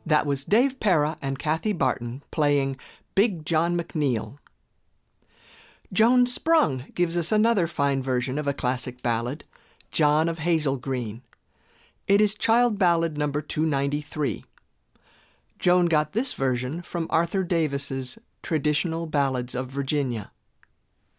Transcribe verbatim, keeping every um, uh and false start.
That was Dave Para and Kathy Barton playing Big John McNeil. Joan Sprung gives us another fine version of a classic ballad, John of Hazel Green. It is Child Ballad number two ninety-three. Joan got this version from Arthur Davis's Traditional Ballads of Virginia.